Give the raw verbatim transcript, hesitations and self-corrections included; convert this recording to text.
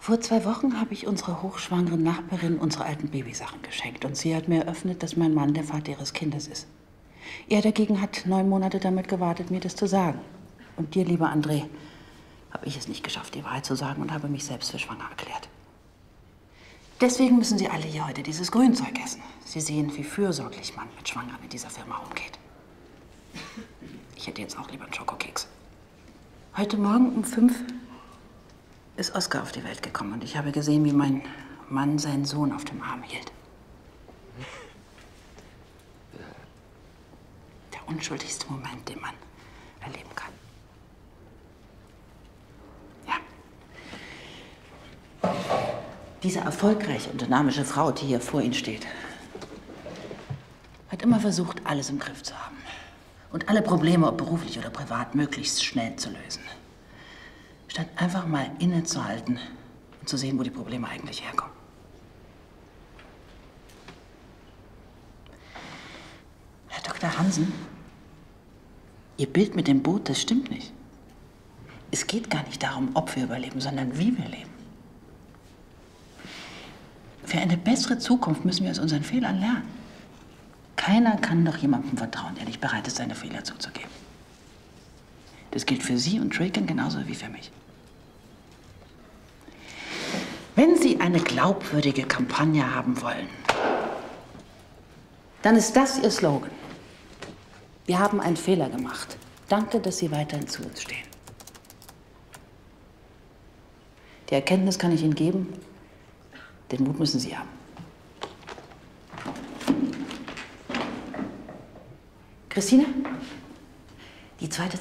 Vor zwei Wochen habe ich unserer hochschwangeren Nachbarin unsere alten Babysachen geschenkt. Und sie hat mir eröffnet, dass mein Mann der Vater ihres Kindes ist. Er dagegen hat neun Monate damit gewartet, mir das zu sagen. Und dir, lieber André, habe ich es nicht geschafft, die Wahrheit zu sagen und habe mich selbst für schwanger erklärt. Deswegen müssen Sie alle hier heute dieses Grünzeug essen. Sie sehen, wie fürsorglich man mit Schwangeren in dieser Firma umgeht. Ich hätte jetzt auch lieber einen Schokokeks. Heute Morgen um fünf ist Oskar auf die Welt gekommen und ich habe gesehen, wie mein Mann seinen Sohn auf dem Arm hielt. Der unschuldigste Moment, den man erleben kann. Ja. Diese erfolgreiche und dynamische Frau, die hier vor Ihnen steht, hat immer versucht, alles im Griff zu haben. Und alle Probleme, ob beruflich oder privat, möglichst schnell zu lösen. Statt einfach mal innezuhalten und zu sehen, wo die Probleme eigentlich herkommen. Herr Doktor Hansen, Ihr Bild mit dem Boot, das stimmt nicht. Es geht gar nicht darum, ob wir überleben, sondern wie wir leben. Für eine bessere Zukunft müssen wir aus unseren Fehlern lernen. Keiner kann doch jemandem vertrauen, der nicht bereit ist, seine Fehler zuzugeben. Das gilt für Sie und Draken genauso wie für mich. Wenn Sie eine glaubwürdige Kampagne haben wollen, dann ist das Ihr Slogan. Wir haben einen Fehler gemacht. Danke, dass Sie weiterhin zu uns stehen. Die Erkenntnis kann ich Ihnen geben. Den Mut müssen Sie haben. Christine, die zweite